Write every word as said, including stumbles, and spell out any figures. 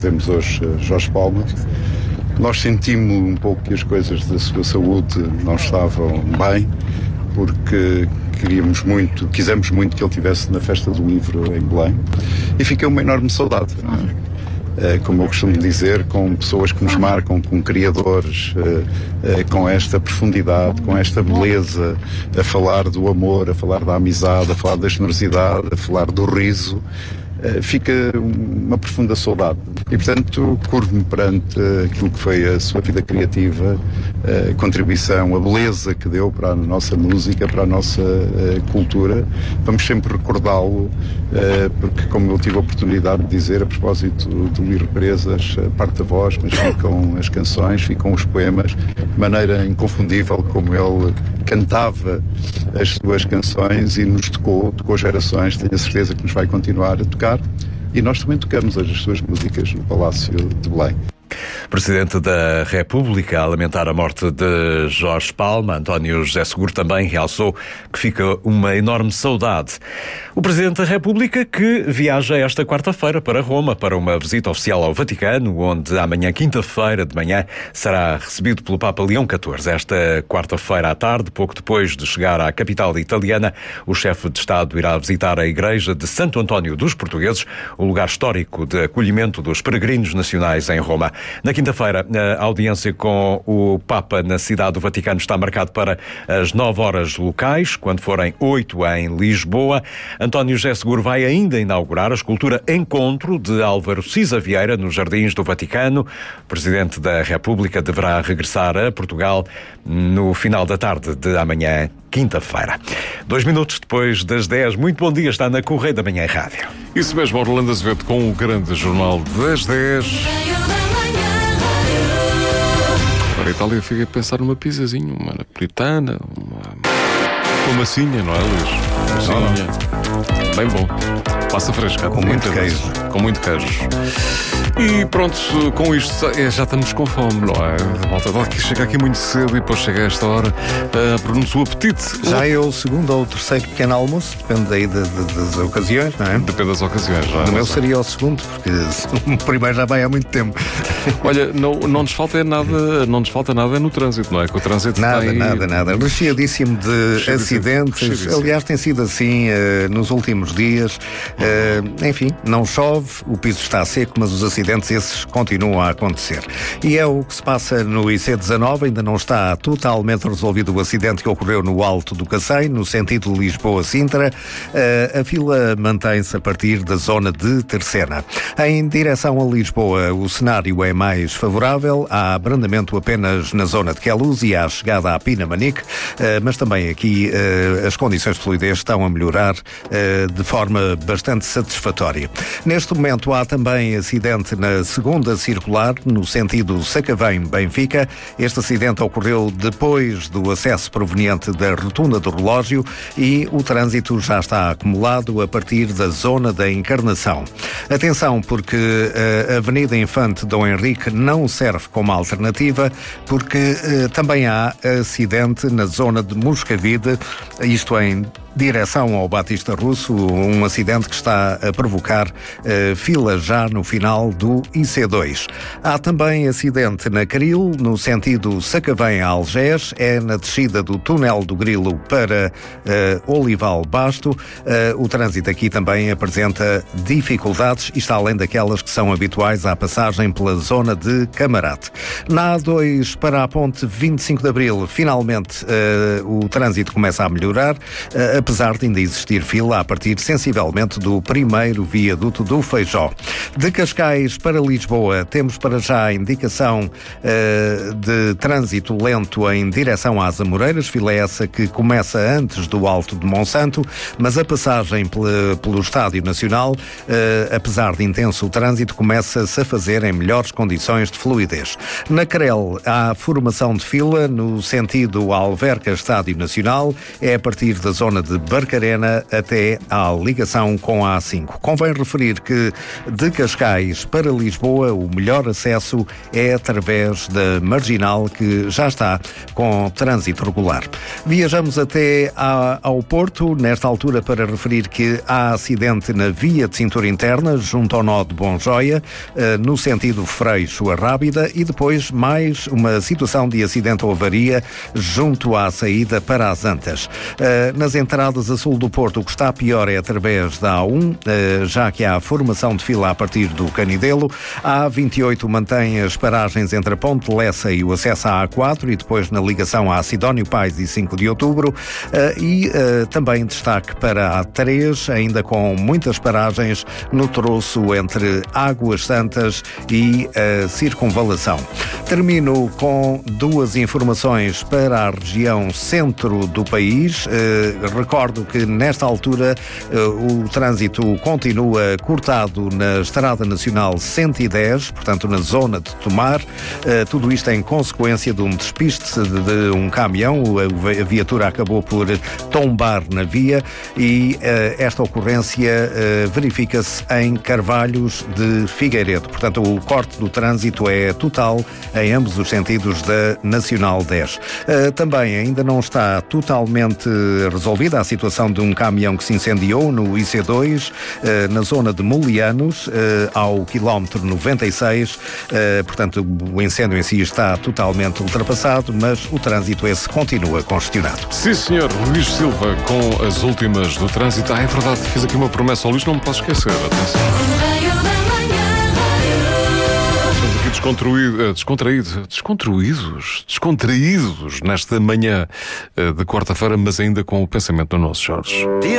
Temos hoje Jorge Palma. Nós sentimos um pouco que as coisas da sua saúde não estavam bem, porque queríamos muito, quisemos muito que ele estivesse na Festa do Livro em Belém, e fica uma enorme saudade, não é? Como eu costumo dizer, com pessoas que nos marcam, com criadores, com esta profundidade, com esta beleza, a falar do amor, a falar da amizade, a falar da generosidade, a falar do riso. Fica uma profunda saudade. E, portanto, curvo-me perante aquilo que foi a sua vida criativa, a contribuição, a beleza que deu para a nossa música, para a nossa cultura. Vamos sempre recordá-lo, porque, como eu tive a oportunidade de dizer, a propósito do Luís Represas, parte da voz, mas ficam as canções, ficam os poemas, de maneira inconfundível como ele cantava as suas canções e nos tocou, tocou gerações, tenho a certeza que nos vai continuar a tocar. E nós também tocamos as suas músicas no Palácio de Belém. Presidente da República, a lamentar a morte de Jorge Palma, António José Seguro também realçou que fica uma enorme saudade. O Presidente da República que viaja esta quarta-feira para Roma para uma visita oficial ao Vaticano, onde amanhã, quinta-feira de manhã, será recebido pelo Papa Leão catorze. Esta quarta-feira à tarde, pouco depois de chegar à capital italiana, o chefe de Estado irá visitar a Igreja de Santo António dos Portugueses, o lugar histórico de acolhimento dos peregrinos nacionais em Roma. Na quinta-feira, a audiência com o Papa na cidade do Vaticano está marcado para as nove horas locais, quando forem oito em Lisboa. António José Seguro vai ainda inaugurar a escultura Encontro de Álvaro Cisa Vieira nos Jardins do Vaticano. O Presidente da República deverá regressar a Portugal no final da tarde de amanhã, quinta-feira. Dois minutos depois das dez. Muito bom dia, está na Correia da Manhã Rádio. Isso mesmo, Orlando Azevedo com o grande jornal das dez. A Itália fica a pensar numa pizzazinha, uma napolitana, uma, uma massinha, não é, Luís? Massinha. Bem bom. Passa fresca. Com muito queijo. Com muito queijo. E pronto, com isto é, já estamos com fome, não é? A malta dá que chega aqui muito cedo e depois chega a esta hora uh, por um seu apetite. Já é o segundo ou o terceiro pequeno almoço, depende aí de, de, das ocasiões, não é? Depende das ocasiões, não é? No meu seria o segundo, porque o primeiro já vai há muito tempo. Olha, não, não nos falta nada, não nos falta nada no trânsito, não é? Que o trânsito nada, tem... nada, nada. Recheadíssimo de recheadíssimo, acidentes. Recheadíssimo. Aliás, tem sido assim uh, nos últimos dias. Uh, enfim, não chove, o piso está seco, mas os acidentes esses continuam a acontecer. E é o que se passa no I C dezanove, ainda não está totalmente resolvido o acidente que ocorreu no Alto do Cacém, no sentido Lisboa-Sintra. Uh, a fila mantém-se a partir da zona de Terceira. Em direção a Lisboa, o cenário é mais favorável. Há abrandamento apenas na zona de Queluz e à chegada à Pinamanique, uh, mas também aqui uh, as condições de fluidez estão a melhorar uh, de forma bastante satisfatória. Neste momento há também acidente na segunda circular, no sentido Sacavém-Benfica. Este acidente ocorreu depois do acesso proveniente da rotunda do relógio e o trânsito já está acumulado a partir da zona da Encarnação. Atenção, porque a Avenida Infante Dom Henrique não serve como alternativa, porque uh, também há acidente na zona de Moscavide, isto em direção ao Batista Russo, um acidente que está a provocar uh, fila já no final do I C dois. Há também acidente na Caril, no sentido Sacavém-Algés, é na descida do túnel do Grilo para uh, Olival Basto. Uh, o trânsito aqui também apresenta dificuldades e está além daquelas que são habituais à passagem pela zona de Camarate. Na A dois para a ponte vinte e cinco de Abril, finalmente uh, o trânsito começa a melhorar, uh, apesar de ainda existir fila a partir sensivelmente do primeiro viaduto do Feijó. De Cascais para Lisboa, temos para já a indicação uh, de trânsito lento em direção às Amoreiras, fila essa que começa antes do Alto de Monsanto, mas a passagem pela, pelo Estádio Nacional, uh, apesar de intenso o trânsito, começa-se a fazer em melhores condições de fluidez. Na Crel, há formação de fila no sentido Alverca Estádio Nacional, é a partir da zona de de Barcarena até à ligação com a A cinco. Convém referir que de Cascais para Lisboa o melhor acesso é através da Marginal, que já está com trânsito regular. Viajamos até a, ao Porto, nesta altura para referir que há acidente na via de cintura interna, junto ao nó de Bonjoia, no sentido Freixo a Rábida, e depois mais uma situação de acidente ou avaria junto à saída para as Antas. Nas entradas a sul do Porto, o que está pior é através da A um, já que há formação de fila a partir do Canidelo. A A vinte e oito mantém as paragens entre a Ponte Lessa e o acesso à A quatro, e depois na ligação à Sidónio Pais e cinco de outubro. E também destaque para a A três, ainda com muitas paragens no troço entre Águas Santas e a Circunvalação. Termino com duas informações para a região centro do país. Uh, recordo que nesta altura uh, o trânsito continua cortado na Estrada Nacional cento e dez, portanto na zona de Tomar. Uh, tudo isto em consequência de um despiste de, de um caminhão. A, a viatura acabou por tombar na via e uh, esta ocorrência uh, verifica-se em Carvalhos de Figueiredo. Portanto, o corte do trânsito é total em ambos os sentidos da Nacional dez. Uh, também ainda não está totalmente resolvida a situação de um caminhão que se incendiou no I C dois, uh, na zona de Molianos, uh, ao quilómetro noventa e seis. Uh, portanto, o incêndio em si está totalmente ultrapassado, mas o trânsito esse continua congestionado. Sim, senhor. Luís Silva, com as últimas do trânsito. Ah, é verdade, fiz aqui uma promessa ao Luís, não me posso esquecer. Atenção. Descontraído, descontraído, descontraídos, descontraídos nesta manhã de quarta-feira, mas ainda com o pensamento do nosso Jorge.